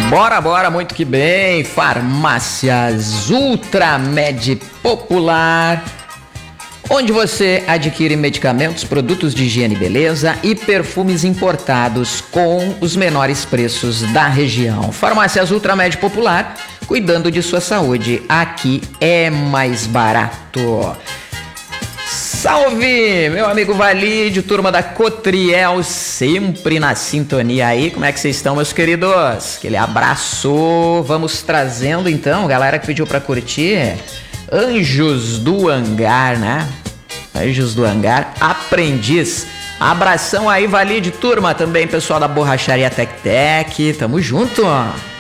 Bora, muito que bem. Farmácias Ultramed Popular, onde você adquire medicamentos, produtos de higiene e beleza e perfumes importados com os menores preços da região. Farmácias Ultramed Popular, cuidando de sua saúde. Aqui é mais barato. Salve, meu amigo Valide, turma da Cotriel, sempre na sintonia aí. Como é que vocês estão, meus queridos? Aquele abraço. Vamos trazendo então, galera que pediu pra curtir, Anjos do Hangar, né? Anjos do Hangar, Aprendiz. Abração aí, Valide, turma, também pessoal da Borracharia Tec Tec. Tamo junto.